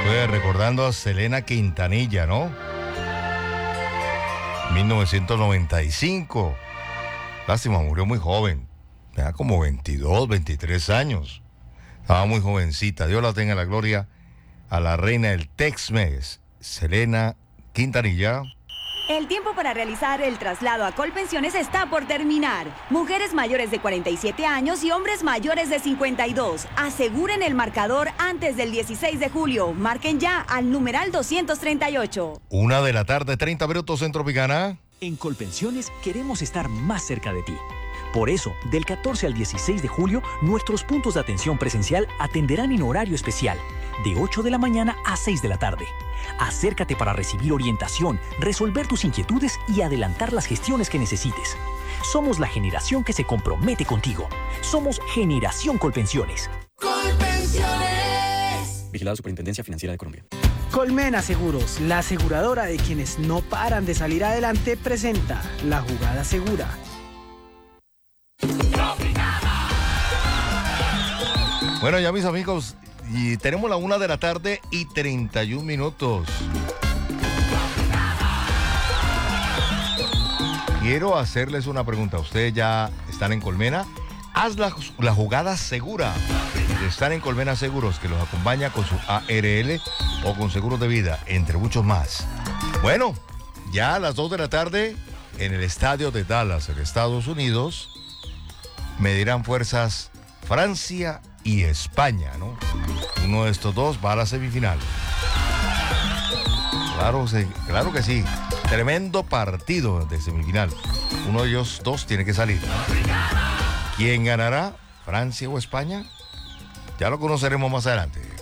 Pues recordando a Selena Quintanilla, ¿no? 1995. Lástima, murió muy joven. Tenía como 22, 23 años. Estaba muy jovencita. Dios la tenga en la gloria a la reina del Tex-Mex, Selena Quintanilla. El tiempo para realizar el traslado a Colpensiones está por terminar. Mujeres mayores de 47 años y hombres mayores de 52. Aseguren el marcador antes del 16 de julio. Marquen ya al numeral 238. 1:30 p.m. en Tropicana. En Colpensiones queremos estar más cerca de ti. Por eso, del 14 al 16 de julio, nuestros puntos de atención presencial atenderán en horario especial, de 8 de la mañana a 6 de la tarde. Acércate para recibir orientación, resolver tus inquietudes y adelantar las gestiones que necesites. Somos la generación que se compromete contigo. Somos Generación Colpensiones. ¡Colpensiones! Vigilada Superintendencia Financiera de Colombia. Colmena Seguros, la aseguradora de quienes no paran de salir adelante, presenta La Jugada Segura. Bueno, ya mis amigos, y tenemos la 1:31 p.m. Quiero hacerles una pregunta. Ustedes ya están en Colmena. Haz la jugada segura. Están en Colmena Seguros, que los acompaña con su ARL o con seguros de vida, entre muchos más. Bueno, ya a las 2 de la tarde, en el estadio de Dallas, en Estados Unidos, medirán fuerzas Francia y España, ¿no? Uno de estos dos va a la semifinal. Claro que sí. Tremendo partido de semifinal. Uno de ellos dos tiene que salir, ¿no? ¿Quién ganará? ¿Francia o España? Ya lo conoceremos más adelante.